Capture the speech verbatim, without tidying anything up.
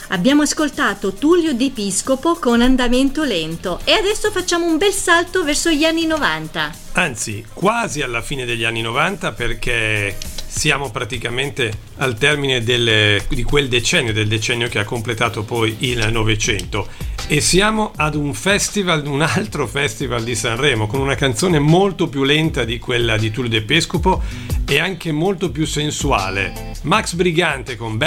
Abbiamo ascoltato Tullio Di Piscopo con Andamento lento e adesso facciamo un bel salto verso gli anni novanta. Anzi, quasi alla fine degli anni novanta, perché siamo praticamente al termine del, di quel decennio, del decennio che ha completato poi il Novecento. E siamo ad un festival, un altro festival di Sanremo, con una canzone molto più lenta di quella di Tullio De Piscopo e anche molto più sensuale. Max Brigante con